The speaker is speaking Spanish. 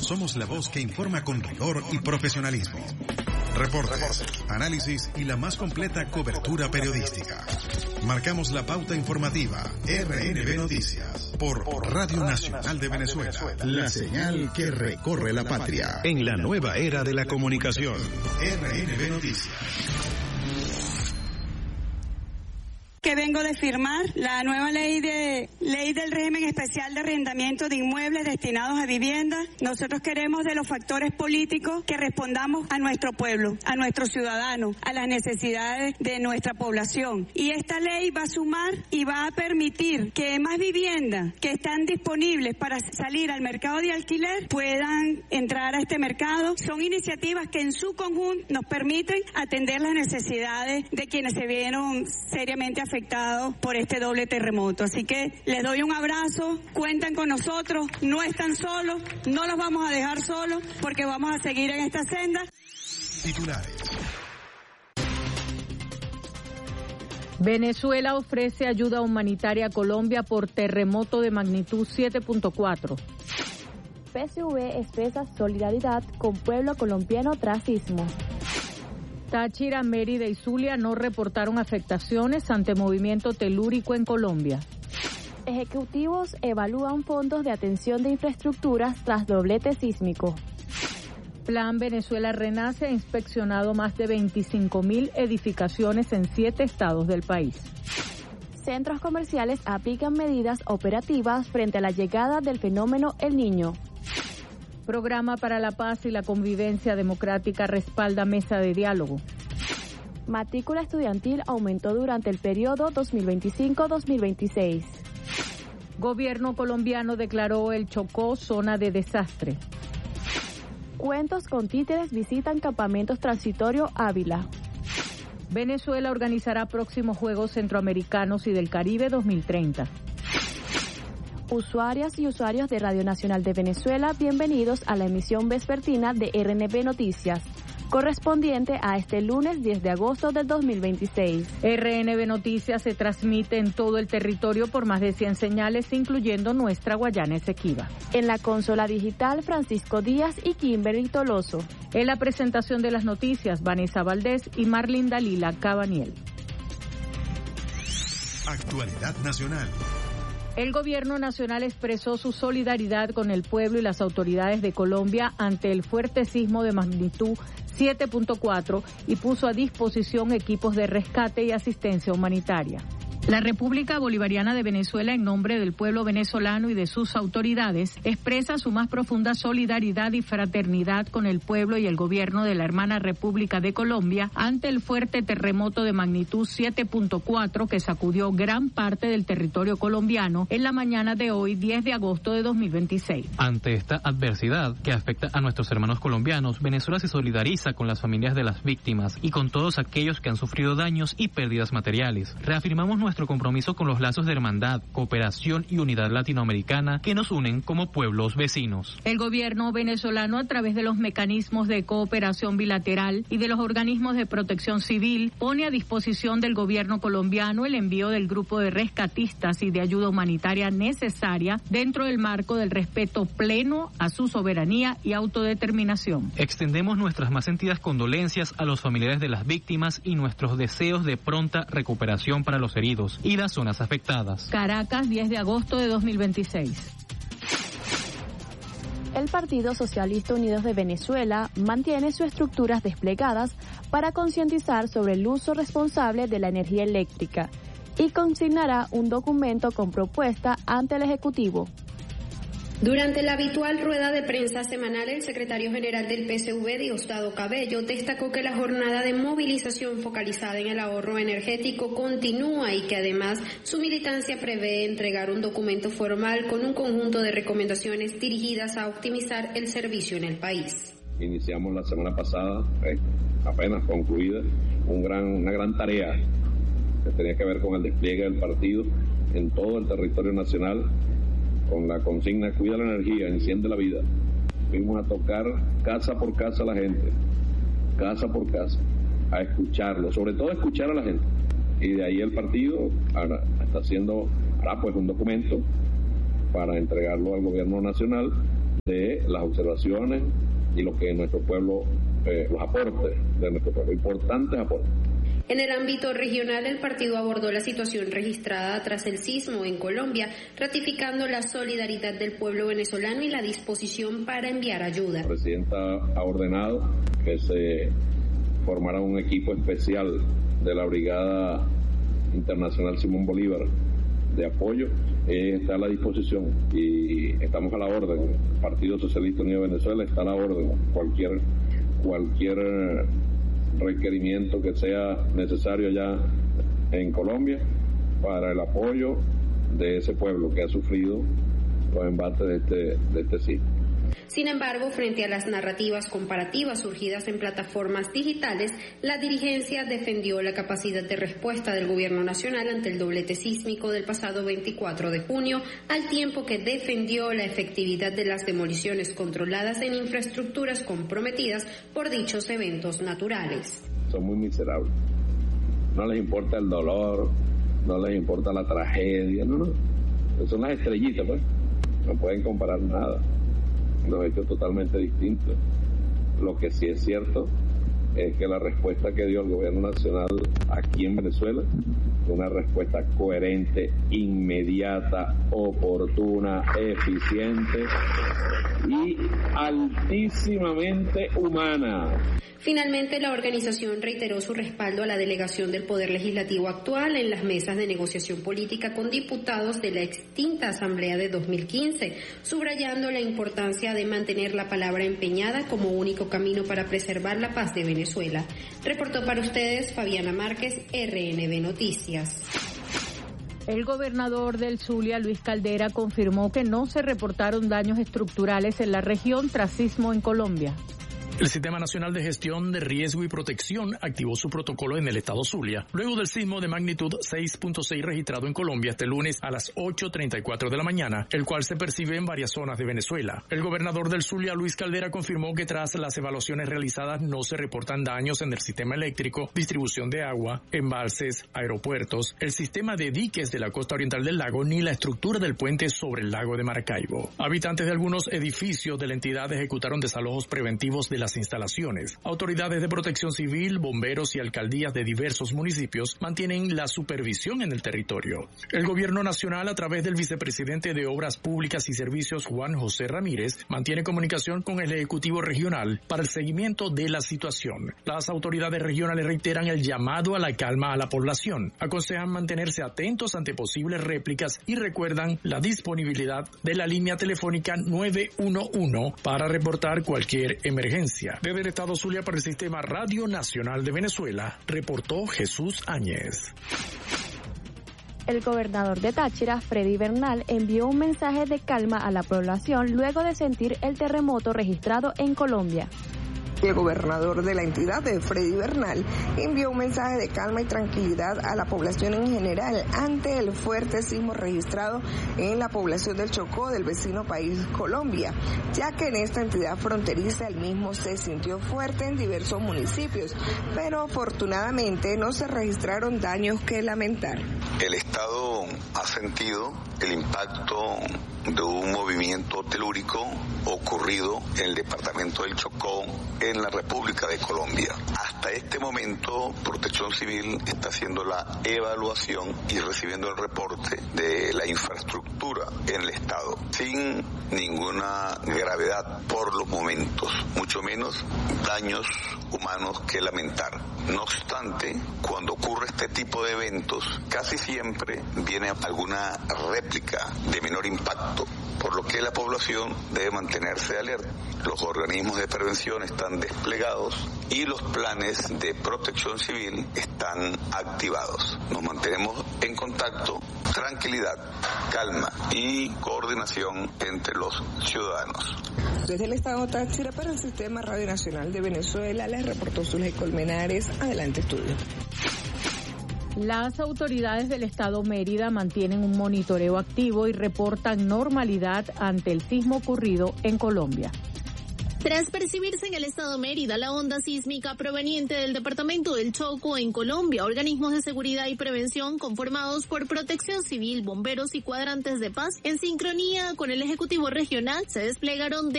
Somos la voz que informa con rigor y profesionalismo. Reportes, análisis y la más completa cobertura periodística. Marcamos la pauta informativa. RNB Noticias por Radio Nacional de Venezuela. La señal que recorre la patria. En la nueva era de la comunicación. RNB Noticias. Que vengo de firmar la nueva ley del régimen especial de arrendamiento de inmuebles destinados a vivienda. Nosotros queremos de los factores políticos que respondamos a nuestro pueblo, a nuestros ciudadanos, a las necesidades de nuestra población. Y esta ley va a sumar y va a permitir que más viviendas que están disponibles para salir al mercado de alquiler puedan entrar a este mercado. Son iniciativas que en su conjunto nos permiten atender las necesidades de quienes se vieron seriamente afectados por este doble terremoto. Así que les doy un abrazo, cuentan con nosotros, no están solos, no los vamos a dejar solos porque vamos a seguir en esta senda. Titulares. Venezuela ofrece ayuda humanitaria a Colombia por terremoto de magnitud 7.4. PSV expresa solidaridad con pueblo colombiano tras sismo. Táchira, Mérida y Zulia no reportaron afectaciones ante movimiento telúrico en Colombia. Ejecutivos evalúan fondos de atención de infraestructuras tras doblete sísmico. Plan Venezuela Renace ha inspeccionado más de 25.000 edificaciones en 7 estados del país. Centros comerciales aplican medidas operativas frente a la llegada del fenómeno El Niño. Programa para la Paz y la Convivencia Democrática respalda mesa de diálogo. Matrícula estudiantil aumentó durante el periodo 2025-2026. Gobierno colombiano declaró el Chocó zona de desastre. Cuentos con títeres visitan campamentos transitorios Ávila. Venezuela organizará próximos Juegos Centroamericanos y del Caribe 2030. Usuarias y usuarios de Radio Nacional de Venezuela, bienvenidos a la emisión vespertina de RNB Noticias, correspondiente a este lunes 10 de agosto del 2026. RNB Noticias se transmite en todo el territorio por más de 100 señales, incluyendo nuestra Guayana Esequiba. En la consola digital, Francisco Díaz y Kimberly Toloso. En la presentación de las noticias, Vanessa Valdés y Marlin Dalila Cabaniel. Actualidad nacional. El gobierno nacional expresó su solidaridad con el pueblo y las autoridades de Colombia ante el fuerte sismo de magnitud 7.4 y puso a disposición equipos de rescate y asistencia humanitaria. La República Bolivariana de Venezuela, en nombre del pueblo venezolano y de sus autoridades, expresa su más profunda solidaridad y fraternidad con el pueblo y el gobierno de la hermana República de Colombia ante el fuerte terremoto de magnitud 7.4 que sacudió gran parte del territorio colombiano en la mañana de hoy, 10 de agosto de 2026. Ante esta adversidad que afecta a nuestros hermanos colombianos, Venezuela se solidariza con las familias de las víctimas y con todos aquellos que han sufrido daños y pérdidas materiales. Reafirmamos nuestro compromiso con los lazos de hermandad, cooperación y unidad latinoamericana que nos unen como pueblos vecinos. El gobierno venezolano, a través de los mecanismos de cooperación bilateral y de los organismos de protección civil, pone a disposición del gobierno colombiano el envío del grupo de rescatistas y de ayuda humanitaria necesaria dentro del marco del respeto pleno a su soberanía y autodeterminación. Extendemos nuestras más sentidas condolencias a los familiares de las víctimas y nuestros deseos de pronta recuperación para los heridos y las zonas afectadas. Caracas, 10 de agosto de 2026. El Partido Socialista Unidos de Venezuela mantiene sus estructuras desplegadas para concientizar sobre el uso responsable de la energía eléctrica y consignará un documento con propuesta ante el Ejecutivo. Durante la habitual rueda de prensa semanal, el secretario general del PSV, Diosdado Cabello, destacó que la jornada de movilización focalizada en el ahorro energético continúa y que además su militancia prevé entregar un documento formal con un conjunto de recomendaciones dirigidas a optimizar el servicio en el país. Iniciamos la semana pasada, apenas concluida, una gran tarea que tenía que ver con el despliegue del partido en todo el territorio nacional, con la consigna cuida la energía, enciende la vida. Fuimos a tocar casa por casa a la gente, casa por casa, a escucharlo, sobre todo a escuchar a la gente. Y de ahí el partido hará pues un documento para entregarlo al gobierno nacional de las observaciones y lo que nuestro pueblo, los aportes de nuestro pueblo, importantes aportes. En el ámbito regional, el partido abordó la situación registrada tras el sismo en Colombia, ratificando la solidaridad del pueblo venezolano y la disposición para enviar ayuda. La presidenta ha ordenado que se formara un equipo especial de la Brigada Internacional Simón Bolívar de apoyo. Está a la disposición y estamos a la orden. El Partido Socialista Unido de Venezuela está a la orden. Cualquier requerimiento que sea necesario allá en Colombia para el apoyo de ese pueblo que ha sufrido los embates de este sitio. Sin embargo, frente a las narrativas comparativas surgidas en plataformas digitales, la dirigencia defendió la capacidad de respuesta del gobierno nacional ante el doblete sísmico del pasado 24 de junio, al tiempo que defendió la efectividad de las demoliciones controladas en infraestructuras comprometidas por dichos eventos naturales. Son muy miserables. No les importa el dolor, no les importa la tragedia, no. Son las estrellitas, pues. No pueden comparar nada. Los hechos totalmente distintos. Lo que sí es cierto es que la respuesta que dio el gobierno nacional aquí en Venezuela fue una respuesta coherente, inmediata, oportuna, eficiente y altísimamente humana. Finalmente, la organización reiteró su respaldo a la delegación del Poder Legislativo actual en las mesas de negociación política con diputados de la extinta Asamblea de 2015, subrayando la importancia de mantener la palabra empeñada como único camino para preservar la paz de Venezuela. Reportó para ustedes Fabiana Márquez, RNB Noticias. El gobernador del Zulia, Luis Caldera, confirmó que no se reportaron daños estructurales en la región tras sismo en Colombia. El Sistema Nacional de Gestión de Riesgo y Protección activó su protocolo en el estado Zulia, luego del sismo de magnitud 6.6 registrado en Colombia este lunes a las 8:34 de la mañana, el cual se percibe en varias zonas de Venezuela. El gobernador del Zulia, Luis Caldera, confirmó que tras las evaluaciones realizadas no se reportan daños en el sistema eléctrico, distribución de agua, embalses, aeropuertos, el sistema de diques de la costa oriental del lago ni la estructura del puente sobre el lago de Maracaibo. Habitantes de algunos edificios de la entidad ejecutaron desalojos preventivos de las instalaciones. Autoridades de protección civil, bomberos y alcaldías de diversos municipios mantienen la supervisión en el territorio. El gobierno nacional, a través del vicepresidente de Obras Públicas y Servicios, Juan José Ramírez, mantiene comunicación con el Ejecutivo Regional para el seguimiento de la situación. Las autoridades regionales reiteran el llamado a la calma a la población, aconsejan mantenerse atentos ante posibles réplicas y recuerdan la disponibilidad de la línea telefónica 911 para reportar cualquier emergencia. Desde el estado Zulia para el Sistema Radio Nacional de Venezuela, reportó Jesús Áñez. El gobernador de Táchira, Freddy Bernal, envió un mensaje de calma a la población luego de sentir el terremoto registrado en Colombia. El gobernador de la entidad, Freddy Bernal, envió un mensaje de calma y tranquilidad a la población en general ante el fuerte sismo registrado en la población del Chocó del vecino país Colombia, ya que en esta entidad fronteriza el mismo se sintió fuerte en diversos municipios, pero afortunadamente no se registraron daños que lamentar. El Estado ha sentido el impacto de un movimiento telúrico ocurrido en el departamento del Chocó, en la República de Colombia. Hasta este momento, Protección Civil está haciendo la evaluación y recibiendo el reporte de la infraestructura en el Estado, sin ninguna gravedad por los momentos, mucho menos daños humanos que lamentar. No obstante, cuando ocurre este tipo de eventos, casi siempre viene alguna réplica de menor impacto, por lo que la población debe mantenerse alerta. Los organismos de prevención están desplegados y los planes de protección civil están activados. Nos mantenemos en contacto, tranquilidad, calma y coordinación entre los ciudadanos. Desde el estado Táchira para el Sistema Radio Nacional de Venezuela, les reportó Zuley Colmenares. Adelante, estudio. Las autoridades del estado Mérida mantienen un monitoreo activo y reportan normalidad ante el sismo ocurrido en Colombia. Tras percibirse en el estado Mérida la onda sísmica proveniente del departamento del Chocó en Colombia, organismos de seguridad y prevención conformados por Protección Civil, bomberos y cuadrantes de paz, en sincronía con el Ejecutivo Regional, se desplegaron